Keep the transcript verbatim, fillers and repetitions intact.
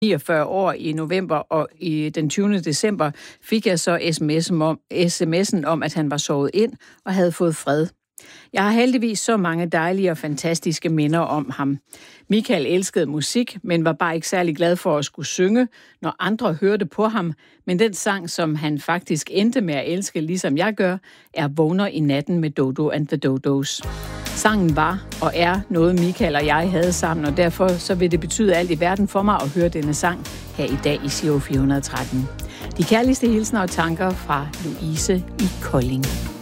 niogfyrre år i november, og i den tyvende december fik jeg så sms'en om, sms'en om, at han var sovet ind og havde fået fred. Jeg har heldigvis så mange dejlige og fantastiske minder om ham. Michael elskede musik, men var bare ikke særlig glad for at skulle synge, når andre hørte på ham. Men den sang, som han faktisk endte med at elske, ligesom jeg gør, er Vågner i natten med Dodo and the Dodos. Sangen var og er noget, Michael og jeg havde sammen, og derfor så vil det betyde alt i verden for mig at høre denne sang her i dag i Giro fire hundrede og tretten. De kærligste hilsner og tanker fra Louise i Kolding.